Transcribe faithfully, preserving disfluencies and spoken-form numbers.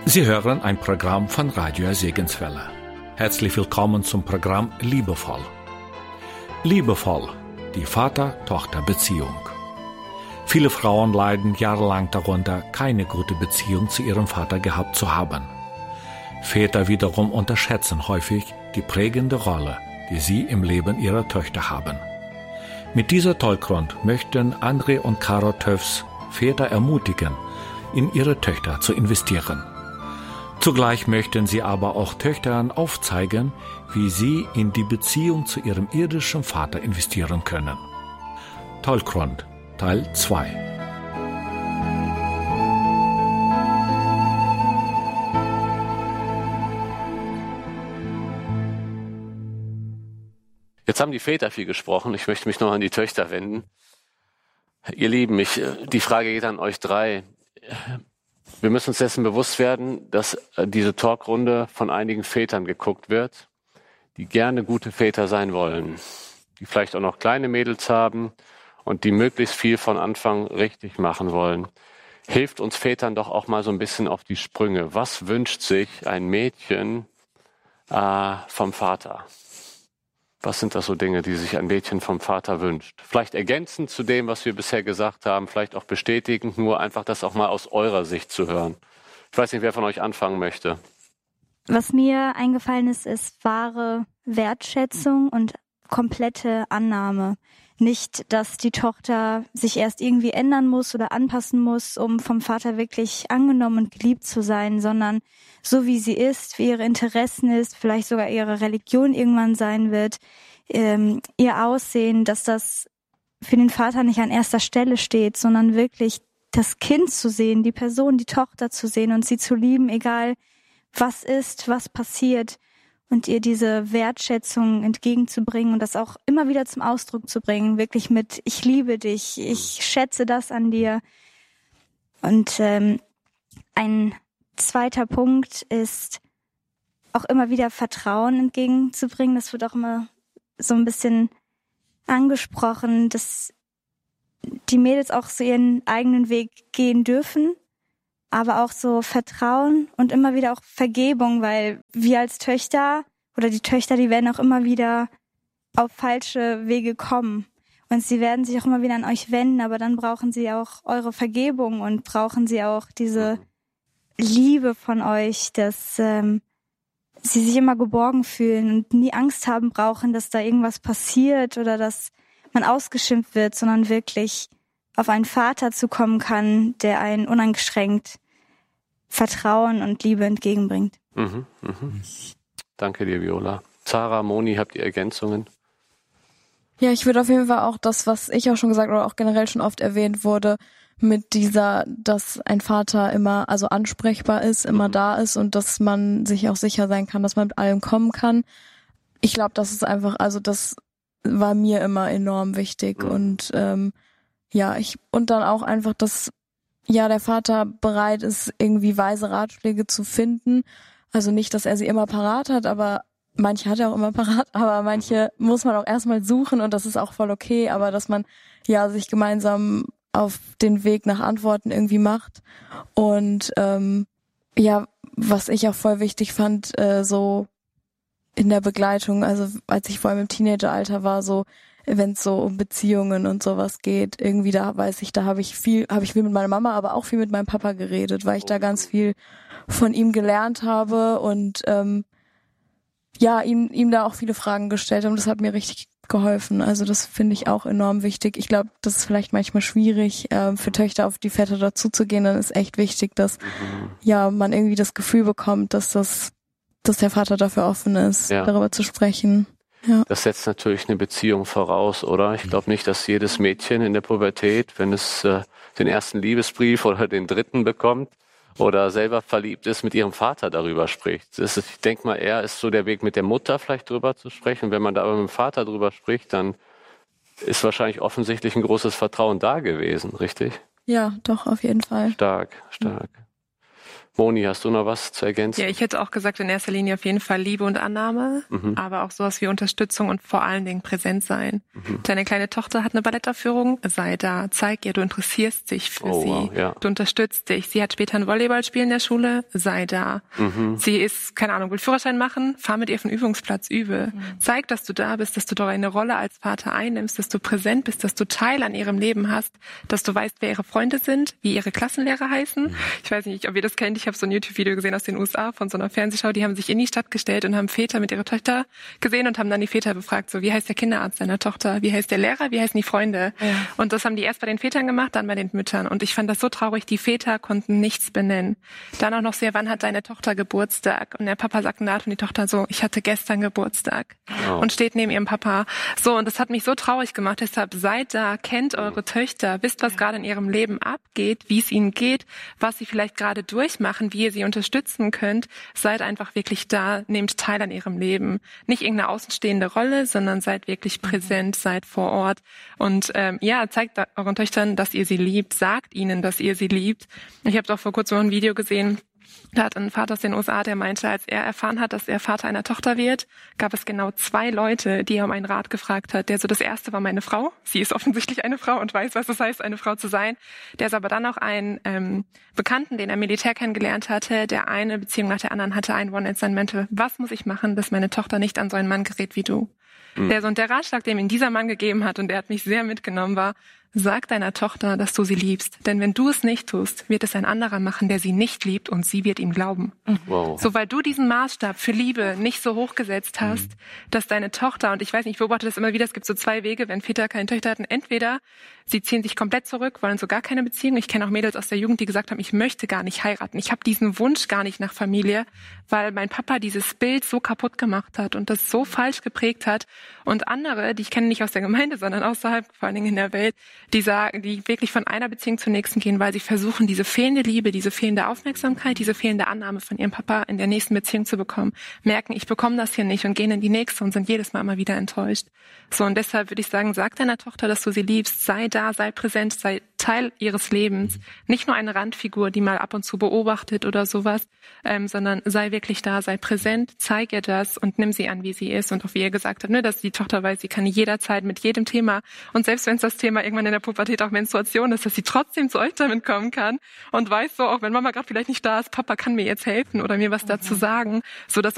Sie hören ein Programm von Radio Segenswelle. Herzlich willkommen zum Programm Liebevoll. Liebevoll, die Vater-Tochter-Beziehung. Viele Frauen leiden jahrelang darunter, keine gute Beziehung zu ihrem Vater gehabt zu haben. Väter wiederum unterschätzen häufig die prägende Rolle, die sie im Leben ihrer Töchter haben. Mit dieser Tollgrund möchten André und Caro Töffs Väter ermutigen, in ihre Töchter zu investieren. Zugleich möchten sie aber auch Töchtern aufzeigen, wie sie in die Beziehung zu ihrem irdischen Vater investieren können. Tollgrund, Teil zwei. Jetzt haben die Väter viel gesprochen. Ich möchte mich noch an die Töchter wenden. Ihr Lieben, ich, die Frage geht an euch drei. Wir müssen uns dessen bewusst werden, dass diese Talkrunde von einigen Vätern geguckt wird, die gerne gute Väter sein wollen, die vielleicht auch noch kleine Mädels haben und die möglichst viel von Anfang richtig machen wollen. Hilft uns Vätern doch auch mal so ein bisschen auf die Sprünge. Was wünscht sich ein Mädchen äh, vom Vater? Was sind das so Dinge, die sich ein Mädchen vom Vater wünscht? Vielleicht ergänzend zu dem, was wir bisher gesagt haben, vielleicht auch bestätigend, nur einfach das auch mal aus eurer Sicht zu hören. Ich weiß nicht, wer von euch anfangen möchte. Was mir eingefallen ist, ist wahre Wertschätzung und komplette Annahme. Nicht, dass die Tochter sich erst irgendwie ändern muss oder anpassen muss, um vom Vater wirklich angenommen und geliebt zu sein, sondern so wie sie ist, wie ihre Interessen ist, vielleicht sogar ihre Religion irgendwann sein wird, ähm, ihr Aussehen, dass das für den Vater nicht an erster Stelle steht, sondern wirklich das Kind zu sehen, die Person, die Tochter zu sehen und sie zu lieben, egal was ist, was passiert. Und ihr diese Wertschätzung entgegenzubringen und das auch immer wieder zum Ausdruck zu bringen, wirklich mit ich liebe dich, ich schätze das an dir. Und ähm, ein zweiter Punkt ist auch immer wieder Vertrauen entgegenzubringen. Das wird auch immer so ein bisschen angesprochen, dass die Mädels auch so ihren eigenen Weg gehen dürfen, aber auch so Vertrauen und immer wieder auch Vergebung, weil wir als Töchter oder die Töchter, die werden auch immer wieder auf falsche Wege kommen. Und sie werden sich auch immer wieder an euch wenden, aber dann brauchen sie auch eure Vergebung und brauchen sie auch diese Liebe von euch, dass ähm, sie sich immer geborgen fühlen und nie Angst haben brauchen, dass da irgendwas passiert oder dass man ausgeschimpft wird, sondern wirklich auf einen Vater zukommen kann, der einen uneingeschränkt Vertrauen und Liebe entgegenbringt. Mhm, mhm. Danke dir, Viola. Zara, Moni, habt ihr Ergänzungen? Ja, ich würde auf jeden Fall auch das, was ich auch schon gesagt oder auch generell schon oft erwähnt wurde, mit dieser, dass ein Vater immer also ansprechbar ist, immer mhm. da ist und dass man sich auch sicher sein kann, dass man mit allem kommen kann. Ich glaube, das ist einfach, also das war mir immer enorm wichtig mhm. und ähm, ja, ich und dann auch einfach, dass ja der Vater bereit ist, irgendwie weise Ratschläge zu finden. Also nicht, dass er sie immer parat hat, aber manche hat er auch immer parat, aber manche muss man auch erstmal suchen und das ist auch voll okay, aber dass man ja sich gemeinsam auf den Weg nach Antworten irgendwie macht. Und ähm, ja, was ich auch voll wichtig fand, äh, so in der Begleitung, also als ich vor allem im Teenageralter war, so wenn es so um Beziehungen und sowas geht, irgendwie da weiß ich, da habe ich viel, habe ich viel mit meiner Mama, aber auch viel mit meinem Papa geredet, weil ich da ganz viel von ihm gelernt habe und ähm, ja, ihm ihm da auch viele Fragen gestellt habe und das hat mir richtig geholfen. Also das finde ich auch enorm wichtig. Ich glaube, das ist vielleicht manchmal schwierig, äh, für Töchter auf die Väter dazuzugehen. Dann ist echt wichtig, dass mhm. ja man irgendwie das Gefühl bekommt, dass das, dass der Vater dafür offen ist, ja. darüber zu sprechen. Ja. Das setzt natürlich eine Beziehung voraus, oder? Ich glaube nicht, dass jedes Mädchen in der Pubertät, wenn es äh, den ersten Liebesbrief oder den dritten bekommt oder selber verliebt ist, mit ihrem Vater darüber spricht. Das ist, ich denke mal, eher ist so der Weg mit der Mutter vielleicht drüber zu sprechen. Und wenn man da aber mit dem Vater drüber spricht, dann ist wahrscheinlich offensichtlich ein großes Vertrauen da gewesen, richtig? Ja, doch, auf jeden Fall. Stark, stark. Moni, hast du noch was zu ergänzen? Ja, ich hätte auch gesagt, in erster Linie auf jeden Fall Liebe und Annahme, mhm. aber auch sowas wie Unterstützung und vor allen Dingen präsent sein. Mhm. Deine kleine Tochter hat eine Ballettaufführung, sei da, zeig ihr, du interessierst dich für oh, sie, wow, ja. du unterstützt dich. Sie hat später ein Volleyballspiel in der Schule, sei da. Mhm. Sie ist, keine Ahnung, will Führerschein machen, fahr mit ihr auf den Übungsplatz, übe. Mhm. Zeig, dass du da bist, dass du doch eine Rolle als Vater einnimmst, dass du präsent bist, dass du Teil an ihrem Leben hast, dass du weißt, wer ihre Freunde sind, wie ihre Klassenlehrer heißen. Mhm. Ich weiß nicht, ob ihr das kennt, ich habe so ein YouTube-Video gesehen aus den U S A von so einer Fernsehschau, die haben sich in die Stadt gestellt und haben Väter mit ihrer Tochter gesehen und haben dann die Väter befragt, so wie heißt der Kinderarzt deiner Tochter, wie heißt der Lehrer, wie heißen die Freunde? Ja. Und das haben die erst bei den Vätern gemacht, dann bei den Müttern. Und ich fand das so traurig, die Väter konnten nichts benennen. Dann auch noch sehr, wann hat deine Tochter Geburtstag? Und der Papa sagt ein Datum und die Tochter so, ich hatte gestern Geburtstag. Oh. Und steht neben ihrem Papa. So, und das hat mich so traurig gemacht. Deshalb seid da, kennt eure Töchter, wisst, was ja. gerade in ihrem Leben abgeht, wie es ihnen geht, was sie vielleicht gerade durchmachen, wie ihr sie unterstützen könnt. Seid einfach wirklich da, nehmt teil an ihrem Leben. Nicht irgendeine außenstehende Rolle, sondern seid wirklich präsent, seid vor Ort. Und ähm, ja, zeigt euren Töchtern, dass ihr sie liebt, sagt ihnen, dass ihr sie liebt. Ich habe auch vor kurzem noch ein Video gesehen, da hat ein Vater aus den U S A, der meinte, als er erfahren hat, dass er Vater einer Tochter wird, gab es genau zwei Leute, die er um einen Rat gefragt hat. Der so, das erste war meine Frau. Sie ist offensichtlich eine Frau und weiß, was es heißt, eine Frau zu sein. Der ist aber dann auch ein ähm, Bekannten, den er im Militär kennengelernt hatte, der eine Beziehung nach der anderen hatte, ein One-Night-Stand-Mental. Was muss ich machen, dass meine Tochter nicht an so einen Mann gerät wie du? Mhm. Der so, und der Ratschlag, den ihm dieser Mann gegeben hat, und der hat mich sehr mitgenommen, war, sag deiner Tochter, dass du sie liebst. Denn wenn du es nicht tust, wird es ein anderer machen, der sie nicht liebt und sie wird ihm glauben. Wow. So, weil du diesen Maßstab für Liebe nicht so hochgesetzt hast, mhm. dass deine Tochter, und ich weiß nicht, ich beobachte das immer wieder, es gibt so zwei Wege, wenn Väter keine Töchter hatten. Entweder sie ziehen sich komplett zurück, wollen so gar keine Beziehung. Ich kenne auch Mädels aus der Jugend, die gesagt haben, ich möchte gar nicht heiraten. Ich habe diesen Wunsch gar nicht nach Familie, weil mein Papa dieses Bild so kaputt gemacht hat und das so falsch geprägt hat. Und andere, die ich kenne nicht aus der Gemeinde, sondern außerhalb, vor allen Dingen in der Welt, die sagen, die wirklich von einer Beziehung zur nächsten gehen, weil sie versuchen, diese fehlende Liebe, diese fehlende Aufmerksamkeit, diese fehlende Annahme von ihrem Papa in der nächsten Beziehung zu bekommen, merken, ich bekomme das hier nicht und gehen in die nächste und sind jedes Mal immer wieder enttäuscht. So, und deshalb würde ich sagen, sag deiner Tochter, dass du sie liebst, sei da, sei präsent, sei Teil ihres Lebens. Nicht nur eine Randfigur, die mal ab und zu beobachtet oder sowas, ähm, sondern sei wirklich da, sei präsent, zeig ihr das und nimm sie an, wie sie ist. Und auch wie ihr gesagt habt, ne, dass die Tochter weiß, sie kann jederzeit mit jedem Thema, und selbst wenn es das Thema irgendwann in der Pubertät auch Menstruation ist, dass sie trotzdem zu euch damit kommen kann und weiß so, auch wenn Mama gerade vielleicht nicht da ist, Papa kann mir jetzt helfen oder mir was dazu sagen, so dass